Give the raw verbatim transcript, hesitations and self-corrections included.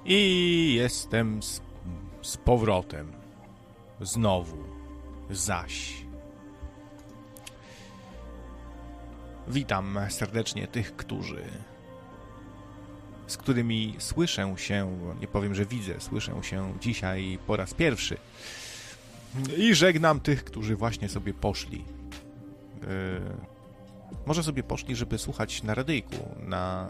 I jestem z, z powrotem. Znowu. Zaś. Witam serdecznie tych, którzy... z którymi słyszę się, nie powiem, że widzę, słyszę się dzisiaj po raz pierwszy. I żegnam tych, którzy właśnie sobie poszli. Yy, może sobie poszli, żeby słuchać na radyjku, na